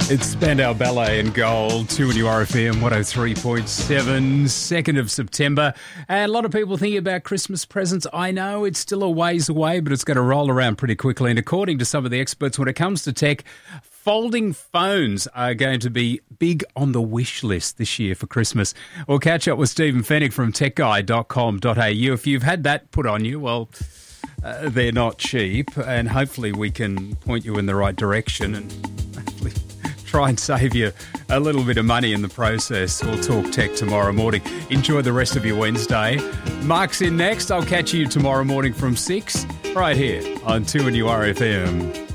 It's Spandau Ballet and Gold, 2 and RFM 103.7, 2nd of September. And a lot of people thinking about Christmas presents. I know it's still a ways away, but it's going to roll around pretty quickly. And according to some of the experts, when it comes to tech, folding phones are going to be big on the wish list this year for Christmas. We'll catch up with Stephen Fennick from techguide.com.au. If you've had that put on you, well, they're not cheap, and hopefully we can point you in the right direction and hopefully try and save you a little bit of money in the process. We'll talk tech tomorrow morning. Enjoy the rest of your Wednesday. Mark's in next. I'll catch you tomorrow morning from 6 right here on 2 and RFM.